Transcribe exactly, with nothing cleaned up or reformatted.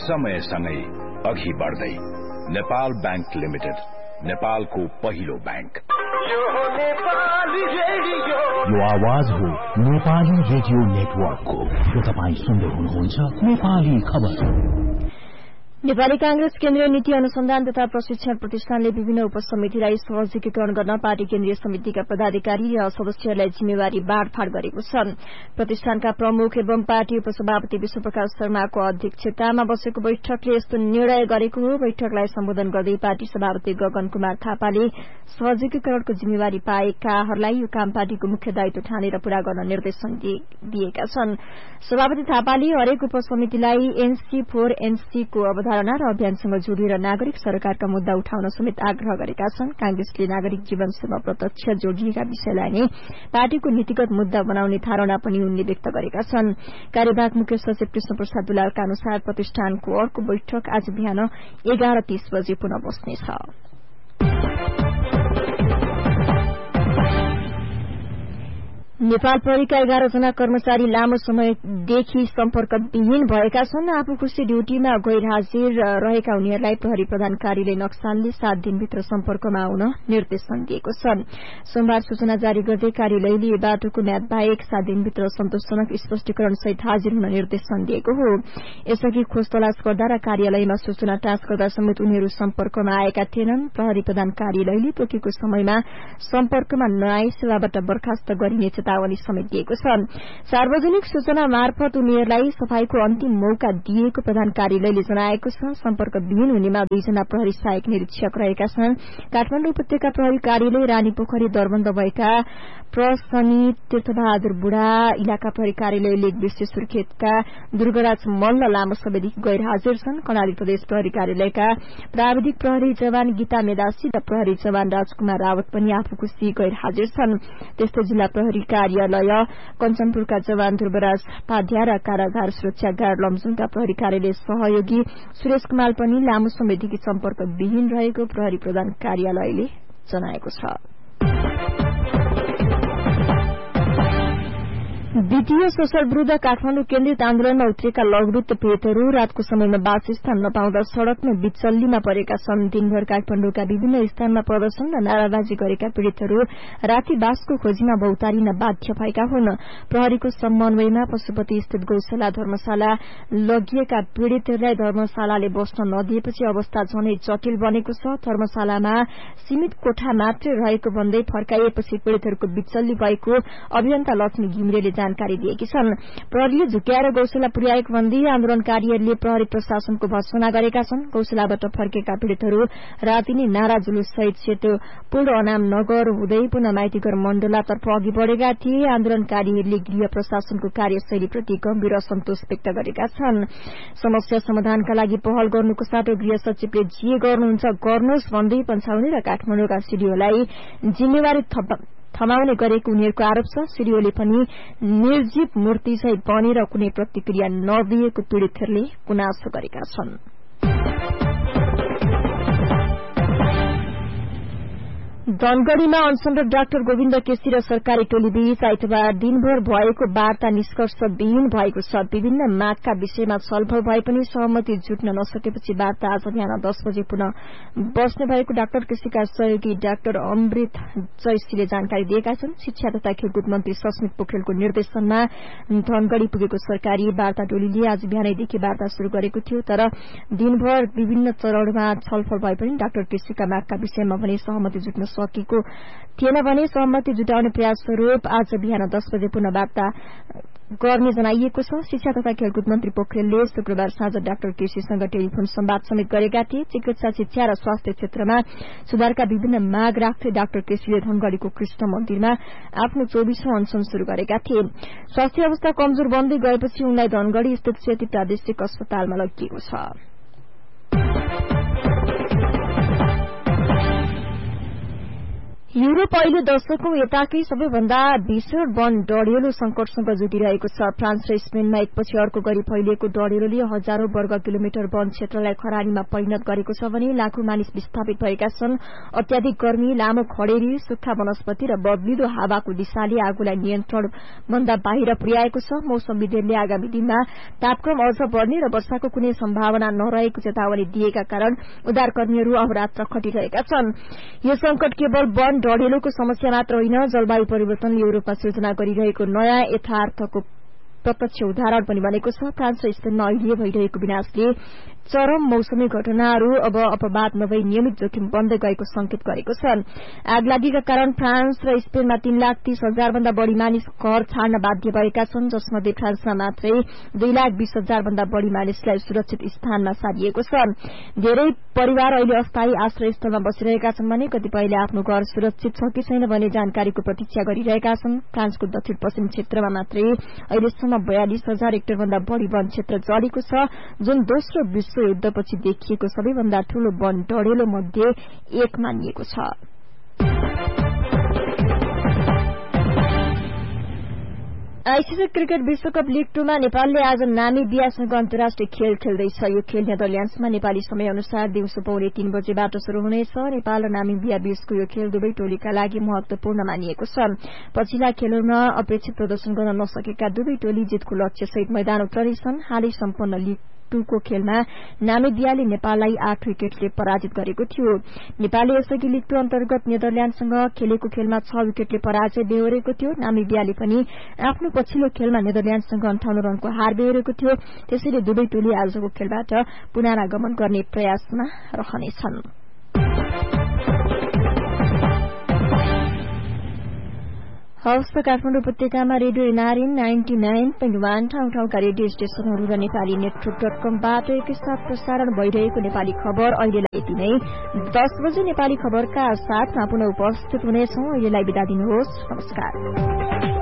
समयसँगै अघि बढ्दै नेपाल बैंक लिमिटेड, नेपालको पहिलो बैंक। यो आवाज हो नेपाली रेडियो नेटवर्कको। यो तपाईँ सुन्दै हुनुहुन्छ नेपाली खबर। नेपाली कांग्रेस केन्द्रीय नीति अनुसन्धान तथा प्रशिक्षण प्रतिष्ठानले विभिन्न उपसमितिलाई सहजीकरण गर्न पार्टी केन्द्रीय समितिका पदाधिकारी र सदस्यहरूलाई जिम्मेवारी बाँडफाँड गरेको छ। प्रतिष्ठानका प्रमुख एवं पार्टी उपसभापति विश्वप्रकाश शर्माको अध्यक्षतामा बसेको बैठकले यस्तो निर्णय गरेको हो। बैठकलाई सम्बोधन गर्दै पार्टी सभापति गगन कुमार थापाले सहजीकरणको जिम्मेवारी पाएकाहरूलाई यो काम पार्टीको मुख्य दायित्व ठानेर पूरा गर्न निर्देशन दिएका छन्। सभापति थापाले हरेक उपसमितिलाई एनसी फोर एनसी को अवधारणा र अभियानसँग जोडिएर नागरिक सरकारका मुद्दा उठाउन समेत आग्रह गरेका छन्। कांग्रेसले नागरिक जीवनसँग प्रत्यक्ष जोडिएका विषयलाई नै पार्टीको नीतिगत मुद्दा बनाउने धारणा पनि उनले व्यक्त गरेका छन्। कार्यवाहक मुख्य सचिव कृष्ण प्रसाद दुलालका अनुसार प्रतिष्ठानको अर्को बैठक आज बिहान एघार तीस बजे पुनः बस्नेछ। नेपाल प्रहरीका एघार जना कर्मचारी लामो समयदेखि सम्पर्कविहीन भएका छन्। आफू खुशी ड्यूटीमा गैरहाजिर रहेका उनीहरूलाई प्रहरी प्रधान कार्यालय नक्सालले सात दिनभित्र सम्पर्कमा आउन निर्देशन दिएको छ। सोमबार सूचना जारी गर्दै कार्यालयले बाटोको म्याद बाहेक सात दिनभित्र सन्तोषजनक स्पष्टीकरण सहित हाजिर हुन निर्देशन दिएको हो। यसअघि खोज तलास गर्दा र कार्यालयमा सूचना टाँस गर्दा समेत उनीहरू सम्पर्कमा आएका थिएनन्। प्रहरी प्रधान कार्यालयले तोकेको समयमा सम्पर्कमा नआए सेवाबाट बर्खास्त गरिने चेतावनी समेत दिएको छ। सार्वजनिक सूचना मार्फत उनीहरूलाई सफाईको अन्तिम मौका दिएको प्रधान कार्यालयले जनाएको छ। सम्पर्कविहीन हुनेमा दुईजना प्रहरी सहायक निरीक्षक रहेका छन्। काठमाडौँ उपत्यका प्रहरी कार्यालय, रानी पोखरी दरबन्द भएका प्रसनी तीर्थबहादुर बुढा, इलाका प्रहरी कार्यालय लेक विश्वेश्वर खेतका दुर्गराज मल्ल लामो समयदेखि गैरहाजिर छन्। कर्णाली प्रदेश प्रहरी कार्यालयका प्राविधिक प्रहरी जवान गीता मेदासी र प्रहरी जवान राजकुमार रावत पनि आफू खुशी गैरहाजिर छन्। त्यस्तै जिल्ला प्रहरी कार्यालय कञ्चनपुरका जवान ध्रुवराज पाध्या र कारागार सुरक्षा गार्ड लमजुङका प्रहरी कार्यालय सहयोगी सुरेश कुमार पनि लामो समयदेखि सम्पर्कविहीन रहेको प्रहरी प्रधान कार्यालयले जनाएको छ। द्वितीय सोसल विरूद्ध काठमाडौँ केन्द्रित आन्दोलनमा उत्रेका लघुवित्त पीड़ितहरू रातको समयमा वासस्थान नपाउँदा सड़कमा बिचल्लीमा परेका छन्। दिनभर काठमाडौँका विभिन्न स्थानमा प्रदर्शन र नाराबाजी गरेका पीड़ितहरू राति बासको खोजीमा बहुतारिन बाध्य भएका हुन्। प्रहरीको समन्वयमा पशुपति स्थित गौशाला धर्मशाला लगिएका पीड़ितहरूलाई धर्मशालाले बस्न नदिएपछि अवस्था झनै जटिल बनेको छ। धर्मशालामा सीमित कोठा मात्रै रहेको भन्दै फर्काइएपछि पीड़ितहरूको बिचल्ली भएको अभियन्ता लक्ष्मी घिमिरेले जानकारी दिएकी छन्। प्रहरीले झुक्याएर गौशाला पुर्याएको भन्दै आन्दोलनकारीहरूले प्रहरी प्रशासनको भर्त्सना गरेका छन्। गौशालाबाट फर्केका पीड़ितहरू राति नै नारा जुलुस सहित सेतो पूर्ण अनाम नगर हुँदै पुनः माइतीघर मण्डलातर्फ अघि बढ़ेका थिए। आन्दोलनकारीहरूले गृह प्रशासनको कार्यशैलीप्रति गम्भीर असन्तोष व्यक्त गरेका छन्। समस्या समाधानका लागि पहल गर्नुको साटो गृह सचिवले जे गर्नुहुन्छ गर्नुहोस् भन्दै पन्छाउने र काठमाडौँका सिडिओलाई जिम्मेवारी थमाउने गरेको उनीहरूको आरोप छ। सिडिओले पनि निर्जीव मूर्ति चाहिँ बनेर कुनै प्रतिक्रिया नदिएको पीड़ितहरूले गुनासो गरेका छन्। धनगढ़ीमा अनसनरत डाक्टर गोविन्द केसी र सरकारी टोलीबीच आइतबार दिनभर भएको वार्ता निष्कर्षविहीन भएको छ। विभिन्न मागका विषयमा छलफल भए पनि सहमति जुट्न नसकेपछि वार्ता आज बिहान दस बजे पुनः बस्ने भएको डाक्टर केसीका सहयोगी डाक्टर अमृत जयसीले जानकारी दिएका छन्। शिक्षा तथा खेलकुद मन्त्री सस्मित पोखरेलको निर्देशनमा धनगढ़ी पुगेको सरकारी वार्ता टोलीले आज बिहानैदेखि वार्ता शुरू गरेको थियो। तर दिनभर विभिन्न चरणमा छलफल भए पनि डाक्टर केसीका मागका विषयमा भने सहमति जुट्न सकेको थिएन भने सहमति जुटाउने प्रयास स्वरूप आज बिहान दस बजे पुनः वार्ता गर्ने जनाइएको छ। शिक्षा तथा खेलकुद मन्त्री पोखरेलले शुक्रबार साँझ डाक्टर केसीसँग टेलिफोन संवाद समेत गरेका थिए। चिकित्सा, शिक्षा र स्वास्थ्य क्षेत्रमा सुधारका विभिन्न माग राख्दै डाक्टर केसीले धनगढ़ीको कृष्ण मन्दिरमा आफ्नो चौबीसौं अनशन शुरू गरेका थिए। स्वास्थ्य अवस्था कमजोर बन्दै गएपछि उनलाई धनगढ़ी स्थित सेती प्रादेशिक अस्पतालमा लगिएको छ। युरोप अहिले दशकौं यताकै सबैभन्दा भीषण वन डढेलो संकटसँग जुटिरहेको छ। फ्रान्स र स्पेनमा एकपछि अर्को गरी फैलिएको डढेलोले हजारौं वर्ग किलोमिटर वन क्षेत्रलाई खरानीमा परिणत गरेको छ भने लाखौं मानिस विस्थापित भएका छन्। अत्याधिक गर्मी, लामो खडेरी, सुक्खा वनस्पति र बदलिदो हावाको दिशाले आगोलाई नियन्त्रण भन्दा बाहिर पुर्याएको छ। मौसम विज्ञानले आगामी दिनमा तापक्रम अझ बढ़ने र वर्षाको कुनै सम्भावना नरहेको चेतावनी दिएका कारण उद्धारकर्मीहरू अहोरात्र खटिरहेका छन्। यो संकट केवल वन डढेलोको समस्या मात्र होइन, जलवायु परिवर्तनले युरोपमा सृजना गरिरहेको नयाँ यथार्थको प्रत्यक्ष उदाहरण पनि बनेको छ। फ्रान्स र स्पेनमा अहिले भइरहेको विनाशले चरम मौसमी घटनाहरू अब अपवाद नभई नियमित जोखिम बन्दै गएको संकेत गरेको छ। आगलागीका कारण फ्रान्स र स्पेनमा तीन लाख तीस हजार भन्दा बढ़ी मानिस घर छाड्न बाध्य भएका छन्, जसमध्ये फ्रान्समा मात्रै दुई लाख बीस हजार भन्दा बढ़ी मानिसलाई सुरक्षित स्थानमा सारिएको छ। धेरै परिवार अहिले अस्थायी आश्रय स्थलमा बसिरहेका छन् भने कतिपयले आफ्नो घर सुरक्षित छ कि छैन भन्ने जानकारीको प्रतीक्षा गरिरहेका छन्। फ्रान्सको दक्षिण पश्चिम क्षेत्रमा मात्रै अहिलेसम्म बयालिस हजार हेक्टर भन्दा बढ़ी वन क्षेत्र जलेको छ, जुन दोस्रो विश्व युद्धपछि देखिएको सबैभन्दा ठूलो वन डढेलो मध्ये एक मानिएको छ। आईसीसी क्रिकेट विश्वकप लीग टूमा नेपालले आज नामिबियासँग अन्तर्राष्ट्रिय खेल खेल्दैछ। यो खेल नेदरल्याण्ड्समा नेपाली समय अनुसार दिउँसो पौने तीन बजेबाट शुरू हुनेछ। नेपाल र नामिबिया बीचको यो खेल दुवै टोलीका लागि महत्वपूर्ण मानिएको छ। पछिल्ला खेलहरूमा अपेक्षित प्रदर्शन गर्न नसकेका दुवै टोली जितको लक्ष्यसहित मैदान उत्रनेछन्। हालै सम्पन्न लीग टूको खेलमा नामिबियाले नेपाललाई आठ विकेटले पराजित गरेको थियो। नेपालले यसअघि लीग टू अन्तर्गत नेदरल्याण्डसँग खेलेको खेलमा छ विकेटले पराजय बेहोरेको थियो। नामिबियाले पनि आफ्नो पछिल्लो खेलमा नेदरल्याण्डसँग अन्ठाउन्न रनको हार बेहोरेको थियो। त्यसैले दुवै टोली आजको खेलबाट पुनरागमन गर्ने प्रयासमा रहनेछन्। हवस् त काठमाडौँ उपत्यकामा radio NRN ninety nine point one ठाउँ ठाउँका रेडियो स्टेशनहरू र नेपाली नेटवर्क डट कमबाट एकैसाथ प्रसारण भइरहेको नेपाली खबर अहिलेलाई यति नै। दस बजे नेपाली खबरका साथमा पुनः उपस्थित हुनेछौं। अहिलेलाई बिदा दिनुहोस्। नमस्कार।